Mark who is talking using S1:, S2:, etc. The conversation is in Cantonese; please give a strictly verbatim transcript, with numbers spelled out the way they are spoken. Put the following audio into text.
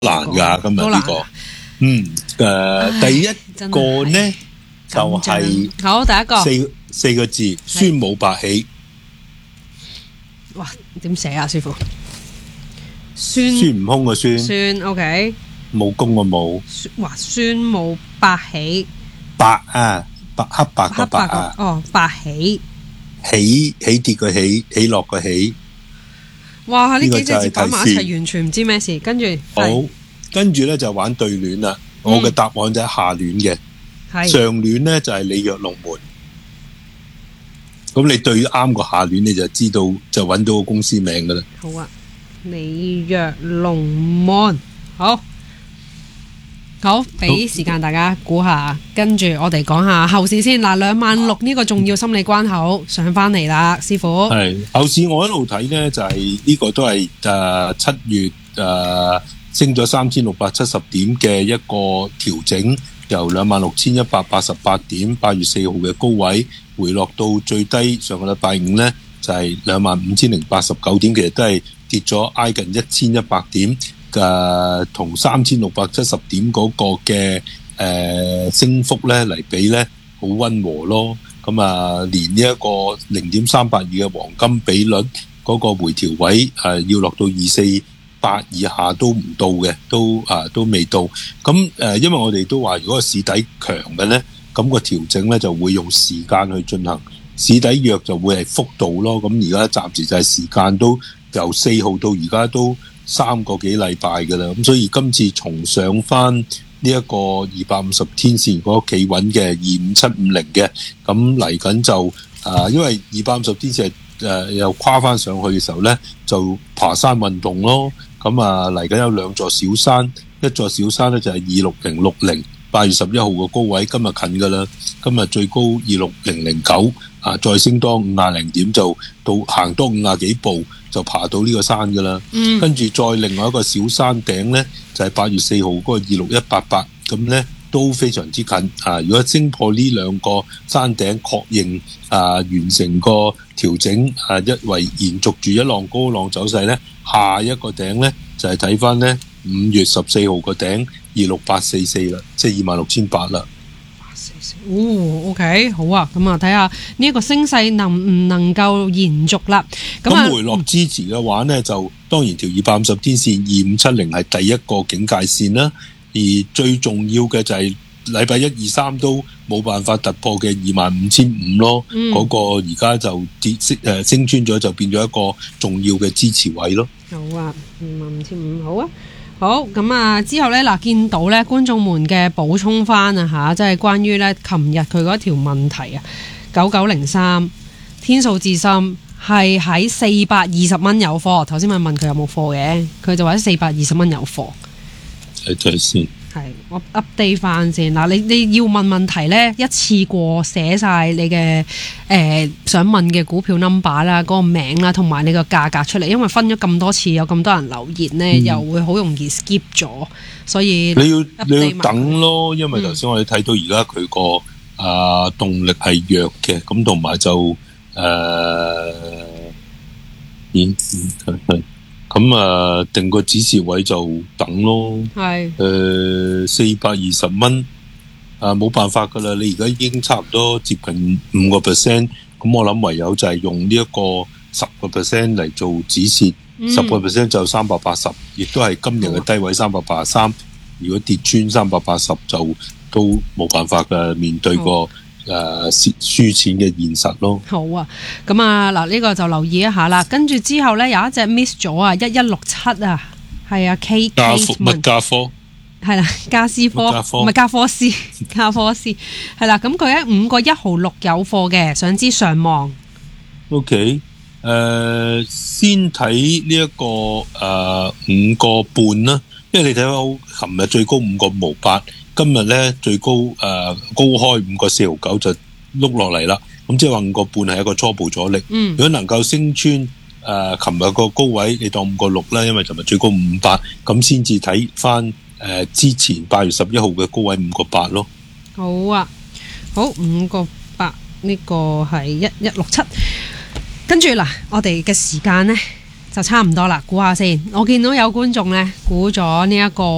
S1: 難噶，今日呢個，嗯誒，第一個呢就係
S2: 好第一個
S1: 四四個字，孫武白起。
S2: 哇，點寫啊，師傅？孫
S1: 孫悟空個孫，
S2: 孫 OK，
S1: 武功個武。
S2: 哇，孫武白起，
S1: 白啊，白黑白個白啊，
S2: 哦，白起，
S1: 起起跌個起，起落個起。
S2: 哇！呢幾隻字擺埋一齊，完全唔知咩事。跟住
S1: 好，跟住咧就玩對聯啦。我嘅答案就係下聯嘅，上聯咧就係鯉躍龍門。咁你對啱個下聯，你就知道就揾到個公司名噶啦。
S2: 好啊，鯉躍龍門，好。好，俾時間大家估下，跟住我哋講下後市先。嗱，兩萬六呢個重要心理關口上翻嚟啦，師傅。
S1: 係後市我一路睇呢，就係、是、呢個都係誒七月誒、呃、升咗三千六百七十點嘅一個調整，由兩萬六千一百八十八點，八月四號嘅高位回落到最低，上個禮拜五呢，就係兩萬五千零八十九點，其實都係跌咗挨近一千一百點。嘅同三千六百七十點嗰個嘅誒、呃、升幅咧嚟比咧，好溫和咯。咁啊，連呢一個零點三八二嘅黃金比率嗰個回調位誒、呃，要落到二四八以下都唔到嘅，都啊都未到。咁誒、呃，因為我哋都話，如果個市底強嘅咧，咁、個調整咧就會用時間去進行；市底弱就會係幅度咯。咁而家暫時就係時間都由四號到而家都三個幾禮拜嘅啦，咁所以今次重上翻呢一個二百五十天線嗰個企穩嘅二五七五零嘅，咁嚟緊就啊、呃，因為二百五十天線誒、呃、又跨翻上去嘅時候咧，就爬山運動咯。咁啊嚟緊有兩座小山，一座小山咧就係二六零六零，八月十一號嘅高位，今日近噶啦，今日最高二六零零九，啊再升多五廿零點就到行多五廿幾步。就爬到呢個山噶啦，嗯、跟住再另外一個小山頂呢，就係、是、八月四號嗰個二六一八八，咁呢都非常之近啊！如果升破呢兩個山頂，確認啊完成個調整啊，一為延續住一浪高浪走勢呢，下一個頂呢，就係睇翻呢五月十四號個頂二六八四四啦，即係二萬六千八啦。
S2: 哦 ，OK， 好啊，咁啊，睇下呢一個升勢能唔能夠延續啦。
S1: 咁回落支持嘅話呢，就當然條二百五十天線二五七零係第一個警戒線啦。而最重要嘅就係禮拜一二三都冇辦法突破嘅二萬五千五咯。嗰、嗯、個而家就跌誒升穿咗，就變咗一個重要嘅支持位咯。
S2: 好啊，二萬五千五，好啊。好咁啊！之後咧嗱，見到咧觀眾們嘅補充翻啊嚇，即係關於咧琴日佢嗰條問題啊，九九零三天數智深係喺四百二十蚊有貨。頭先咪問佢有冇貨嘅，佢就話四百二十蚊有貨。
S1: 睇睇先。係，
S2: 我 update 翻先嗱，你你要問問題咧，一次過寫晒你嘅誒、呃、想問嘅股票 number 啦，嗰個名啦，同埋你個價格出嚟，因為分咗咁多次，有咁多人留言咧，嗯、又會好容易 skip 咗，所以
S1: 你要你要等咯，因為頭先我哋睇到而家佢個啊動力係弱嘅，咁同埋就誒，嗯嗯係。咁啊，定個指示位就等咯。係，誒四百二十蚊，啊冇辦法噶啦！你而家已經差唔多接近五個 percent，咁我諗唯有就係用呢一個十個 percent 嚟做指示，十個 percent 就三百八十，亦都係今日嘅低位三百八十三。如果跌穿三百八十，就都冇辦法嘅面對個。誒、呃，輸輸錢嘅現實咯。
S2: 好啊，咁啊嗱，呢個就留意一下啦。跟住之後咧，有一隻 miss 咗啊，一一六七啊，係啊 ，K K
S1: 乜加科
S2: 係啦，加斯科唔係加科斯，加科斯係啦。咁佢喺五個一毫六有貨嘅，想知上望。
S1: O K，誒，先睇呢一個誒五個半啦，因為你睇到琴日最高五個五毫八。今日咧最高誒、呃、高開五個四毫九就碌落嚟啦，咁即係話五個半係一個初步阻力。嗯，如果能夠升穿誒琴日個高位，你當五個六啦，因為琴日最高五百，咁先至睇翻誒之前八月十一號嘅高位五個八咯。
S2: 好啊，好五個八呢個係一一六七，跟住嗱，我哋嘅時間咧就差唔多啦，估下先。我見到有觀眾咧估咗呢一個。